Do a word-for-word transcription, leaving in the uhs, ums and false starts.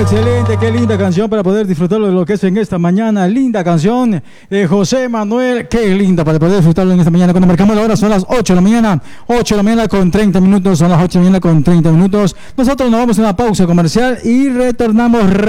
Excelente, qué linda canción para poder disfrutarlo de lo que es en esta mañana. Linda canción de José Manuel, qué linda para poder disfrutarlo en esta mañana. Cuando marcamos la hora son las ocho de la mañana, ocho de la mañana con treinta minutos, son las ocho de la mañana con treinta minutos. Nosotros nos vamos a una pausa comercial y retornamos